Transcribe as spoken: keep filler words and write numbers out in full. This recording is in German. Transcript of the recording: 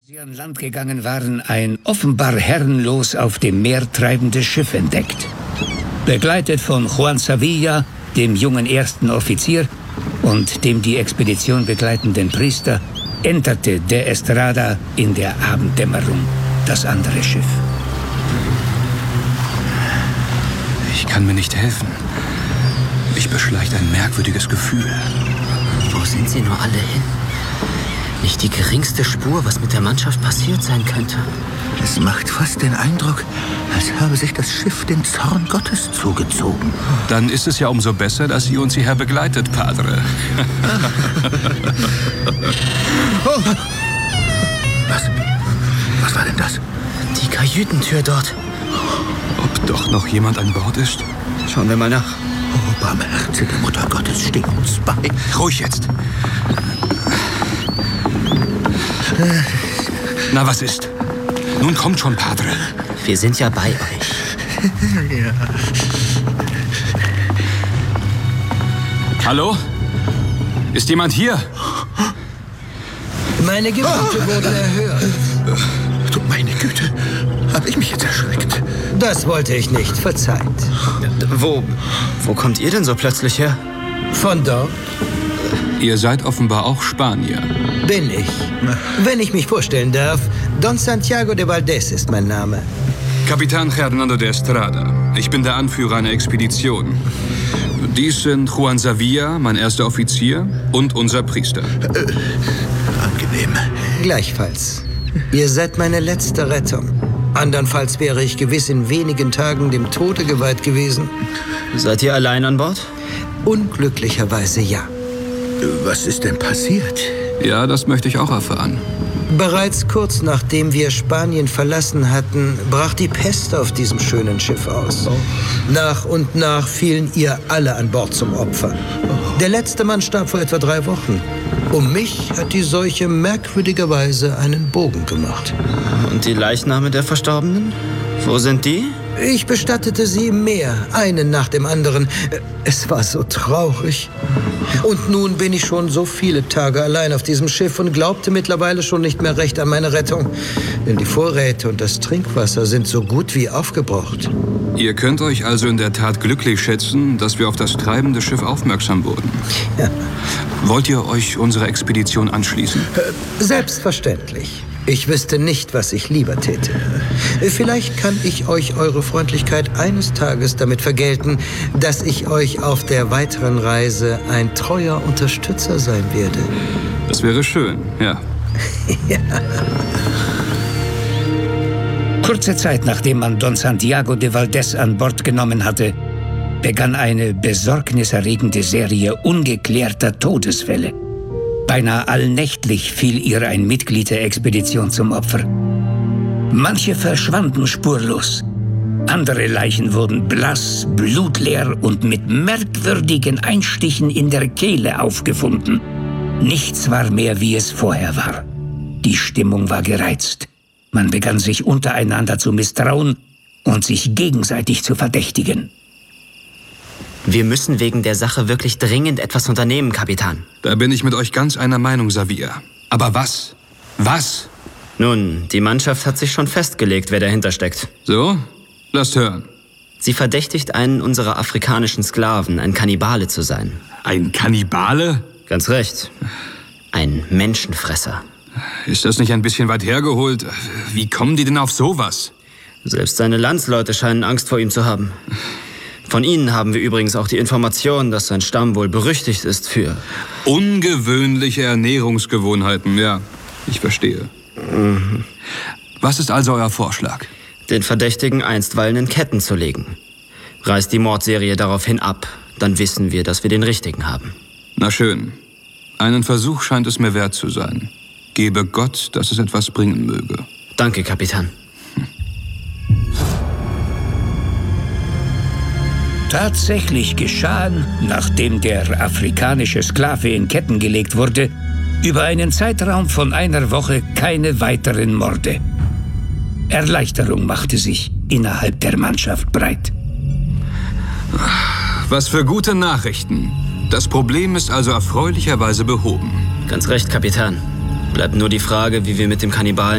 sie an Land gegangen waren, ein offenbar herrenlos auf dem Meer treibendes Schiff entdeckt. Begleitet von Juan Sevilla, dem jungen ersten Offizier, und dem die Expedition begleitenden Priester, enterte de Estrada in der Abenddämmerung das andere Schiff. Ich kann mir nicht helfen. Mich beschleicht ein merkwürdiges Gefühl. Wo sind sie nur alle hin? Nicht die geringste Spur, was mit der Mannschaft passiert sein könnte. Es macht fast den Eindruck, als habe sich das Schiff den Zorn Gottes zugezogen. Dann ist es ja umso besser, dass ihr uns hierher begleitet, Padre. Oh. Was? Was war denn das? Die Kajütentür dort. Ob doch noch jemand an Bord ist? Schauen wir mal nach. Oh, barmherzige Mutter Gottes, steh uns bei. Ruhig jetzt. Na, was ist? Nun kommt schon, Padre. Wir sind ja bei euch. Ja. Hallo? Ist jemand hier? Meine Gebote wurden erhört. Du meine Güte, habe ich mich jetzt erschreckt. Das wollte ich nicht, verzeiht. Wo, wo kommt ihr denn so plötzlich her? Von dort Ihr seid offenbar auch Spanier. bin ich. Wenn ich mich vorstellen darf, Don Santiago de Valdés ist mein Name. Kapitän Hernando de Estrada. Ich bin der Anführer einer Expedition. Dies sind Juan Sevilla, mein erster Offizier, und unser Priester. Äh, angenehm. Gleichfalls. Ihr seid meine letzte Rettung. Andernfalls wäre ich gewiss in wenigen Tagen dem Tode geweiht gewesen. Seid ihr allein an Bord? Unglücklicherweise ja. Was ist denn passiert? Ja, das möchte ich auch erfahren. Bereits kurz nachdem wir Spanien verlassen hatten, brach die Pest auf diesem schönen Schiff aus. Nach und nach fielen ihr alle an Bord zum Opfer. Der letzte Mann starb vor etwa drei Wochen. Um mich hat die Seuche merkwürdigerweise einen Bogen gemacht. Und die Leichname der Verstorbenen? Wo sind die? Ich bestattete sie im Meer, einen nach dem anderen. Es war so traurig. Und nun bin ich schon so viele Tage allein auf diesem Schiff und glaubte mittlerweile schon nicht mehr recht an meine Rettung. Denn die Vorräte und das Trinkwasser sind so gut wie aufgebraucht. Ihr könnt euch also in der Tat glücklich schätzen, dass wir auf das treibende Schiff aufmerksam wurden. Ja. Wollt ihr euch unserer Expedition anschließen? Selbstverständlich. Ich wüsste nicht, was ich lieber täte. Vielleicht kann ich euch eure Freundlichkeit eines Tages damit vergelten, dass ich euch auf der weiteren Reise ein treuer Unterstützer sein werde. Das wäre schön, ja. Ja. Kurze Zeit nachdem man Don Santiago de Valdés an Bord genommen hatte, begann eine besorgniserregende Serie ungeklärter Todesfälle. Beinahe allnächtlich fiel ihr ein Mitglied der Expedition zum Opfer. Manche verschwanden spurlos. Andere Leichen wurden blass, blutleer und mit merkwürdigen Einstichen in der Kehle aufgefunden. Nichts war mehr, wie es vorher war. Die Stimmung war gereizt. Man begann sich untereinander zu misstrauen und sich gegenseitig zu verdächtigen. Wir müssen wegen der Sache wirklich dringend etwas unternehmen, Kapitän. Da bin ich mit euch ganz einer Meinung, Sevilla. Aber was? Was? Nun, die Mannschaft hat sich schon festgelegt, wer dahinter steckt. So? Lasst hören. Sie verdächtigt einen unserer afrikanischen Sklaven, ein Kannibale zu sein. Ein Kannibale? Ganz recht. Ein Menschenfresser. Ist das nicht ein bisschen weit hergeholt? Wie kommen die denn auf sowas? Selbst seine Landsleute scheinen Angst vor ihm zu haben. Von ihnen haben wir übrigens auch die Information, dass sein Stamm wohl berüchtigt ist für... Ungewöhnliche Ernährungsgewohnheiten, ja. Ich verstehe. Mhm. Was ist also euer Vorschlag? Den Verdächtigen einstweilen in Ketten zu legen. Reißt die Mordserie daraufhin ab, dann wissen wir, dass wir den Richtigen haben. Na schön. Einen Versuch scheint es mir wert zu sein. Gebe Gott, dass es etwas bringen möge. Danke, Kapitän. Tatsächlich geschahen, nachdem der afrikanische Sklave in Ketten gelegt wurde, über einen Zeitraum von einer Woche keine weiteren Morde. Erleichterung machte sich innerhalb der Mannschaft breit. Was für gute Nachrichten. Das Problem ist also erfreulicherweise behoben. Ganz recht, Kapitän. Bleibt nur die Frage, wie wir mit dem Kannibalen